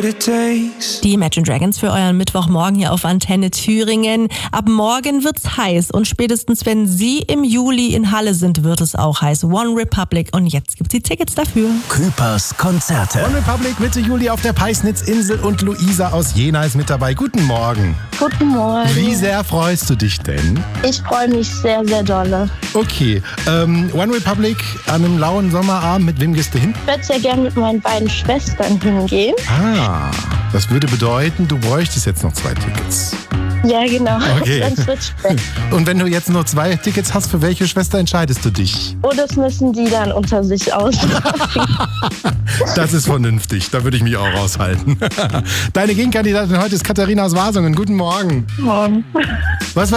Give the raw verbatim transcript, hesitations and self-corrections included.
what it takes. Die Imagine Dragons für euren Mittwochmorgen hier auf Antenne Thüringen. Ab morgen wird's heiß und spätestens wenn Sie im Juli in Halle sind, wird es auch heiß. One Republic und jetzt gibt's die Tickets dafür. Küpers Konzerte. One Republic Mitte Juli auf der Peisnitzinsel und Luisa aus Jena ist mit dabei. Guten Morgen. Guten Morgen. Wie sehr freust du dich denn? Ich freue mich sehr, sehr dolle. Okay, ähm, One Republic an einem lauen Sommerabend, mit wem gehst du hin? Ich würde sehr gerne mit meinen beiden Schwestern hingehen. Ah, das würde bedeuten, du bräuchtest jetzt noch zwei Tickets. Ja, genau. Okay. Sonst wird's spät. Und wenn du jetzt nur zwei Tickets hast, für welche Schwester entscheidest du dich? Oh, das müssen die dann unter sich ausmachen. Das ist vernünftig, da würde ich mich auch raushalten. Deine Gegenkandidatin heute ist Katharina aus Wasungen. Guten Morgen. Morgen. Was